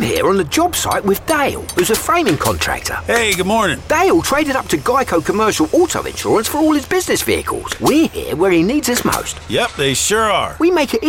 here on the job site with Dale, who's a framing contractor. Hey, good morning. Dale traded up to Geico Commercial Auto Insurance for all his business vehicles. We're here where he needs us most. Yep, they sure are. We make it